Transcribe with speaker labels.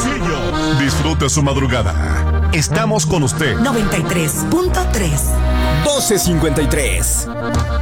Speaker 1: Hermosillo. Disfrute su madrugada. Estamos con usted.
Speaker 2: 93.3.
Speaker 3: 1253.